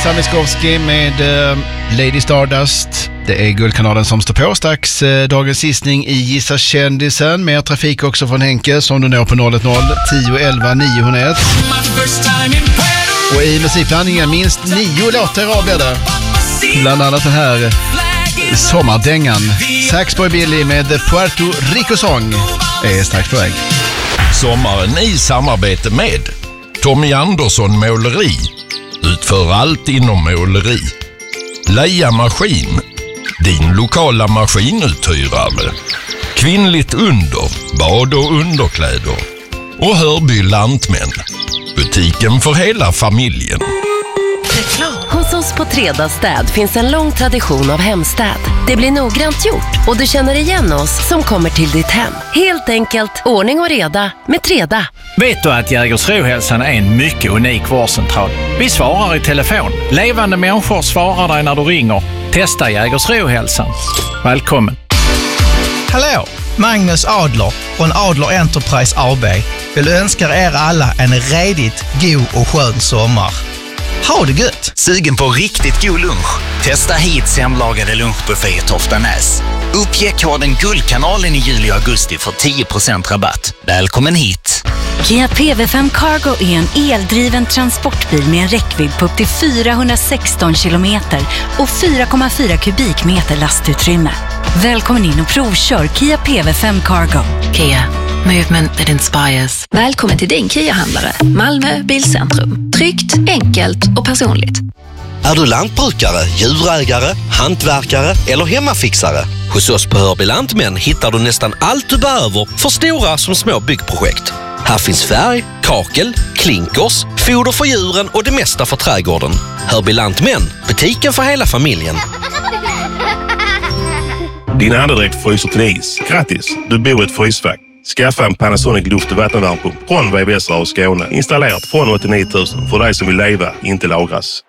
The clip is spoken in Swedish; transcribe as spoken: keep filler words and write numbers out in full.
Sami Skovski med uh, Lady Stardust. Det är Guldkanalen som står på. Strax uh, dagens gissning i Gissa kändisen. Mer trafik också från Henke som du når på noll ett noll tio elva nio noll ett. Och i musikblandningen minst nio låtar i rad blir det. Bland annat den här sommardängan. Saxboy Billy med Puerto Rico Song är strax på väg. Sommaren i samarbete med Tommy Andersson Måleri. Utför allt inom måleri. Leia Maskin. Din lokala maskinuthyrare. Kvinnligt under. Bad- och underkläder. Och Hörby Lantmän. Butiken för hela familjen. Hos oss på Treda Städ finns en lång tradition av hemstäd. Det blir noggrant gjort och du känner igen oss som kommer till ditt hem. Helt enkelt ordning och reda med Treda. Vet du att Jägersrohälsan är en mycket unik vårdcentral? Vi svarar i telefon. Levande människor svarar dig när du ringer. Testa Jägersrohälsan. Välkommen. Hallå, Magnus Adler från Adler Enterprise A B vill önska er alla en redigt god och skön sommar. Ha det gött! Sugen på riktigt god lunch? Testa hit hemlagade lunchbuffé i Toftanäs. Uppge koden Guldkanalen i juli och augusti för tio procent rabatt. Välkommen hit! Kia P V fem Cargo är en eldriven transportbil med en räckvidd på upp till fyrahundrasexton kilometer och fyra komma fyra kubikmeter lastutrymme. Välkommen in och provkör Kia P V fem Cargo. Kia. Movement that inspires. Välkommen till din Kia-handlare. Malmö Bilcentrum. Tryggt, enkelt och personligt. Är du lantbrukare, djurägare, hantverkare eller hemmafixare? Hos oss på Hörby Lantmän hittar du nästan allt du behöver för stora som små byggprojekt. Här finns färg, kakel, klinkers, foder för djuren och det mesta för trädgården. Hörby Lantmän, butiken för hela familjen. Din andedräkt fryser till is. Grattis, du bor i ett frysfack. Skaffa en Panasonic luft- och vattenvärmepump från V V S och Skåne. Installerat från åttionio tusen för dig som vill leva, inte lagras.